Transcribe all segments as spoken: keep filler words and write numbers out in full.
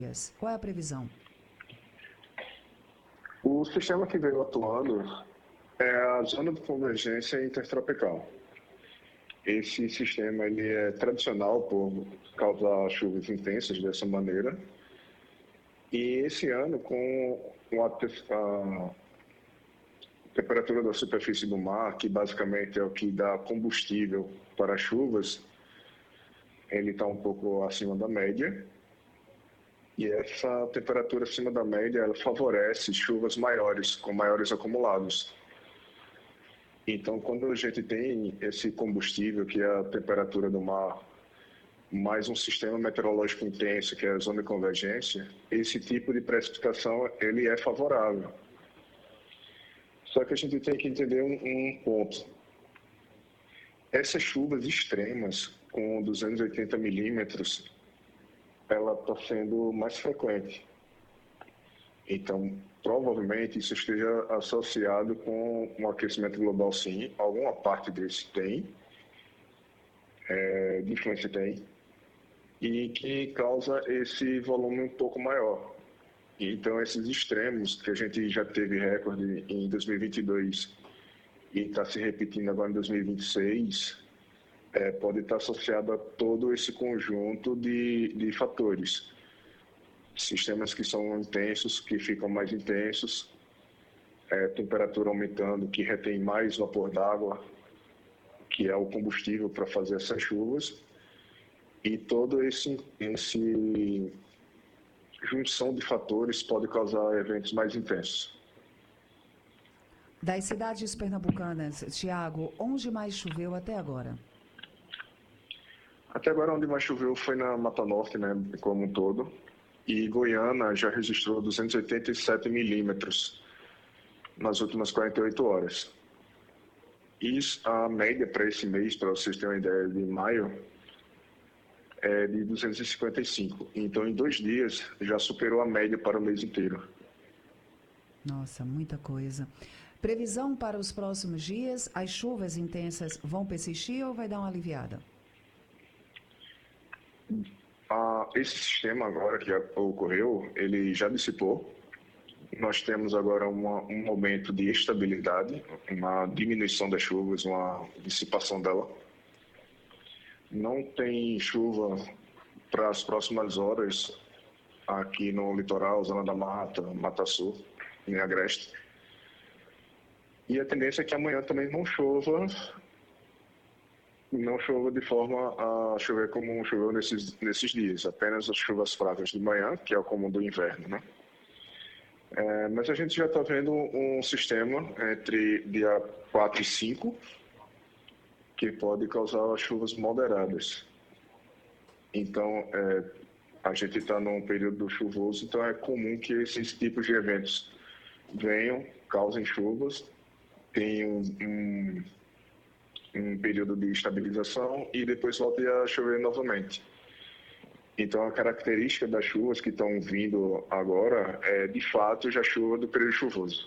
Qual é a previsão? O sistema que veio atuando é a zona de convergência intertropical. Esse sistema ele é tradicional por causar chuvas intensas dessa maneira. E esse ano, com a, a temperatura da superfície do mar, que basicamente é o que dá combustível para as chuvas, ele está um pouco acima da média. E essa temperatura acima da média ela favorece chuvas maiores, com maiores acumulados. Então, quando a gente tem esse combustível, que é a temperatura do mar, mais um sistema meteorológico intenso, que é a zona de convergência, esse tipo de precipitação ele é favorável. Só que a gente tem que entender um, um ponto. Essas chuvas extremas, com duzentos e oitenta milímetros, ela está sendo mais frequente. Então, provavelmente isso esteja associado com o aquecimento global, sim. Alguma parte desse tem, é, de influência tem, e que causa esse volume um pouco maior. Então, esses extremos que a gente já teve recorde em dois mil e vinte e dois e está se repetindo agora em dois mil e vinte e seis, é, pode estar associado a todo esse conjunto de, de fatores. Sistemas que são intensos, que ficam mais intensos, é, temperatura aumentando, que retém mais vapor d'água, que é o combustível para fazer essas chuvas, e todo esse, esse junção de fatores pode causar eventos mais intensos. Das cidades pernambucanas, Tiago, onde mais choveu até agora? Até agora, onde mais choveu foi na Mata Norte, né, como um todo. E Goiânia já registrou duzentos e oitenta e sete milímetros nas últimas quarenta e oito horas. E a média para esse mês, para vocês terem uma ideia, de maio, é de duzentos e cinquenta e cinco. Então, em dois dias, já superou a média para o mês inteiro. Nossa, muita coisa. Previsão para os próximos dias, as chuvas intensas vão persistir ou vai dar uma aliviada? Ah, esse sistema agora que ocorreu, ele já dissipou. Nós temos agora uma, um momento de estabilidade, uma diminuição das chuvas, uma dissipação dela. Não tem chuva para as próximas horas aqui no litoral, Zona da Mata, Mata Sul, em Agreste. E a tendência é que amanhã também não chova, não chova de forma a chover como choveu nesses, nesses dias, apenas as chuvas fracas de manhã, que é o comum do inverno, né? É, mas a gente já está vendo um sistema entre dia quatro e cinco que pode causar chuvas moderadas. Então, é, a gente está num período chuvoso, então é comum que esses tipos de eventos venham, causem chuvas, tenham um, um período de estabilização e depois volte a chover novamente. Então, a característica das chuvas que estão vindo agora é, de fato, já chuva do período chuvoso.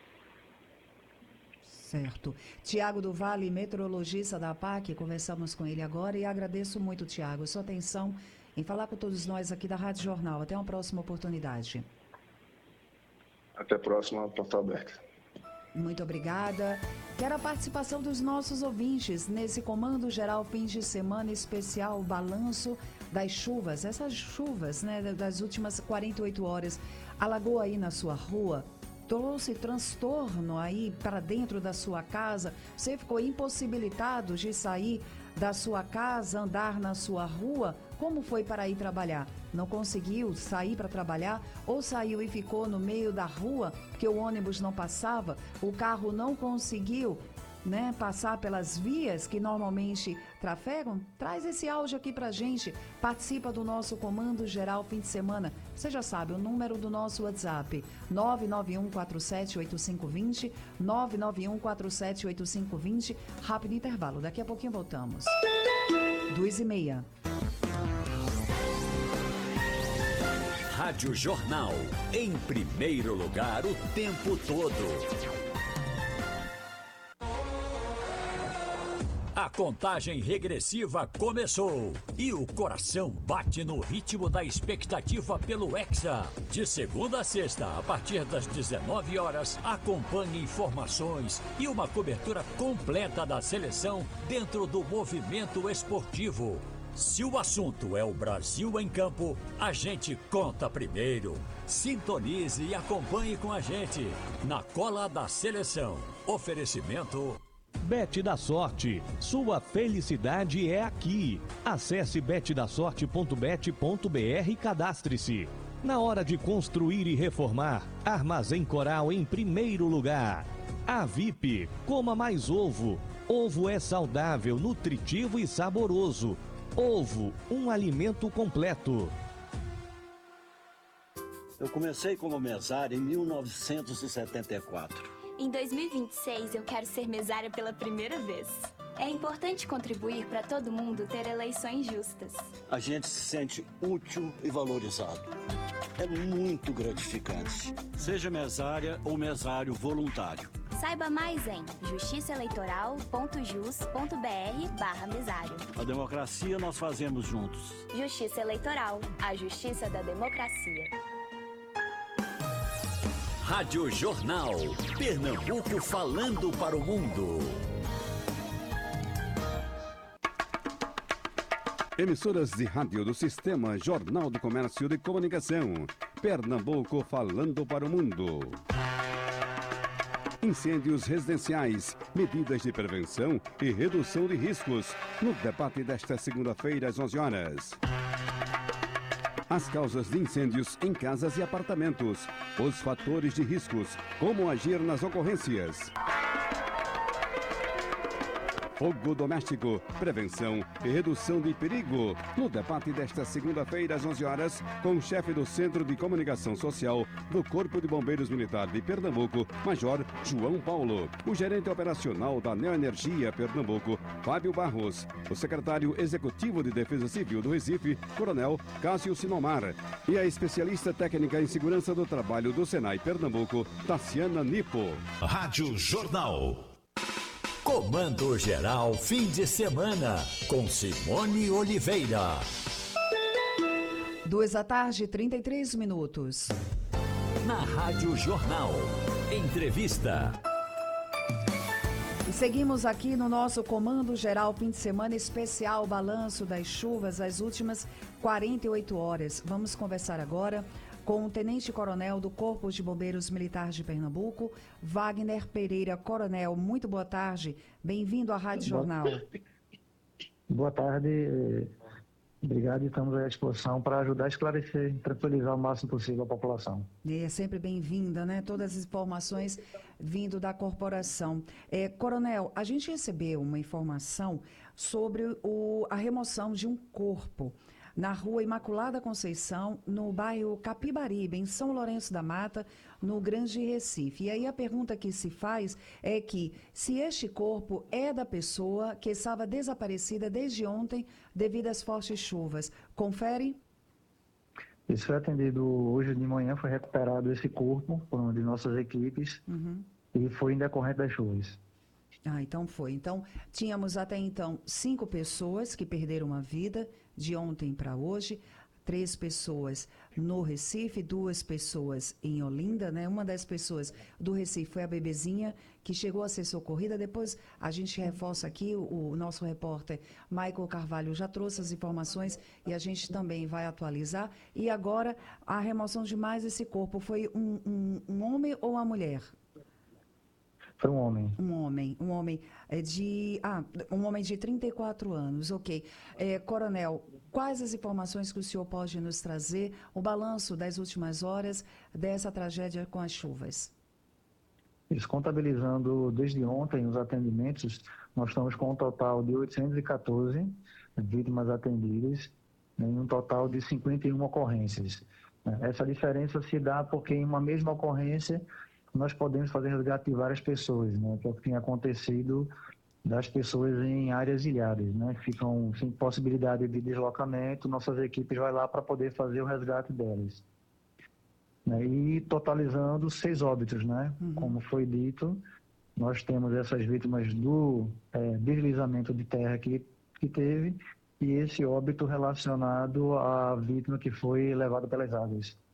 Certo. Tiago do Vale, meteorologista da APAC, conversamos com ele agora e agradeço muito, Tiago, sua atenção em falar com todos nós aqui da Rádio Jornal. Até uma próxima oportunidade. Até a próxima, porta aberta. Muito obrigada. Quero a participação dos nossos ouvintes nesse Comando Geral Fim de Semana Especial Balanço das Chuvas. Essas chuvas, né, das últimas quarenta e oito horas. Alagou aí na sua rua? Trouxe transtorno aí para dentro da sua casa? Você ficou impossibilitado de sair da sua casa, andar na sua rua? Como foi para ir trabalhar? Não conseguiu sair para trabalhar? Ou saiu e ficou no meio da rua, porque o ônibus não passava? O carro não conseguiu, né, passar pelas vias que normalmente trafegam? Traz esse áudio aqui pra gente, participa do nosso Comando Geral Fim de Semana. Você já sabe, o número do nosso WhatsApp, nove nove um quatro sete oito cinco dois zero, nove nove um quatro sete oito cinco dois zero. Rápido intervalo, daqui a pouquinho voltamos. Duas e meia. Rádio Jornal, em primeiro lugar o tempo todo. A contagem regressiva começou e o coração bate no ritmo da expectativa pelo Hexa. De segunda a sexta, a partir das dezenove horas, acompanhe informações e uma cobertura completa da seleção dentro do movimento esportivo. Se o assunto é o Brasil em campo, a gente conta primeiro. Sintonize e acompanhe com a gente na Cola da Seleção. Oferecimento Bet da Sorte, sua felicidade é aqui. Acesse bet da sorte ponto bet ponto br e cadastre-se. Na hora de construir e reformar, Armazém Coral em primeiro lugar. A V I P, coma mais ovo. Ovo é saudável, nutritivo e saboroso. Ovo, um alimento completo. Eu comecei como mesário em mil novecentos e setenta e quatro. Em dois mil e vinte e seis, eu quero ser mesária pela primeira vez. É importante contribuir para todo mundo ter eleições justas. A gente se sente útil e valorizado. É muito gratificante. Seja mesária ou mesário voluntário. Saiba mais em justiçaeleitoral ponto jus ponto br barra mesário. A democracia nós fazemos juntos. Justiça Eleitoral, a justiça da democracia. Rádio Jornal. Pernambuco falando para o mundo. Emissoras de rádio do Sistema Jornal do Comércio de Comunicação. Pernambuco falando para o mundo. Incêndios residenciais, medidas de prevenção e redução de riscos. No debate desta segunda-feira às onze horas. As causas de incêndios em casas e apartamentos. Os fatores de riscos. Como agir nas ocorrências. Fogo doméstico, prevenção e redução de perigo. No debate desta segunda-feira às onze horas, com o chefe do Centro de Comunicação Social do Corpo de Bombeiros Militar de Pernambuco, Major João Paulo. O gerente operacional da Neoenergia Pernambuco, Fábio Barros. O secretário executivo de Defesa Civil do Recife, Coronel Cássio Sinomar. E a especialista técnica em segurança do trabalho do Senai Pernambuco, Tassiana Nipo. Rádio Jornal. Comando Geral Fim de Semana, com Simone Oliveira. Duas da tarde, trinta e três minutos. Na Rádio Jornal. Entrevista. E seguimos aqui no nosso Comando Geral Fim de Semana Especial, balanço das chuvas das últimas quarenta e oito horas. Vamos conversar agora com o Tenente-Coronel do Corpo de Bombeiros Militar de Pernambuco, Wagner Pereira. Coronel, muito boa tarde. Bem-vindo à Rádio Jornal. Boa tarde. Obrigado, estamos à disposição para ajudar a esclarecer e tranquilizar o máximo possível a população. É sempre bem-vinda, né? Todas as informações vindo da corporação. É, Coronel, a gente recebeu uma informação sobre o, a remoção de um corpo na rua Imaculada Conceição, no bairro Capibaribe, em São Lourenço da Mata, no Grande Recife. E aí a pergunta que se faz é que se este corpo é da pessoa que estava desaparecida desde ontem devido às fortes chuvas. Confere? Isso foi atendido hoje de manhã, foi recuperado esse corpo por uma de nossas equipes uhum. e foi em decorrente das chuvas. Ah, então foi. Então, tínhamos até então cinco pessoas que perderam a vida de ontem para hoje, três pessoas no Recife, duas pessoas em Olinda, né? Uma das pessoas do Recife foi a bebezinha, que chegou a ser socorrida. Depois a gente reforça aqui, o, o nosso repórter Michael Carvalho já trouxe as informações e a gente também vai atualizar. E agora, a remoção de mais esse corpo, foi um, um, um homem ou uma mulher? Foi um homem. Um homem, um homem de, ah, um homem de trinta e quatro anos, ok. É, Coronel, quais as informações que o senhor pode nos trazer, o balanço das últimas horas dessa tragédia com as chuvas? Isso, contabilizando desde ontem os atendimentos, nós estamos com um total de oitocentos e quatorze vítimas atendidas, né, em um total de cinquenta e uma ocorrências. Essa diferença se dá porque em uma mesma ocorrência nós podemos fazer resgate de várias pessoas, né? Que é o que tem acontecido das pessoas em áreas ilhadas, né? Ficam sem possibilidade de deslocamento, nossas equipes vão lá para poder fazer o resgate delas. Né? E totalizando seis óbitos, né? Uhum. Como foi dito, nós temos essas vítimas do é, deslizamento de terra que, que teve e esse óbito relacionado à vítima que foi levada pelas águas.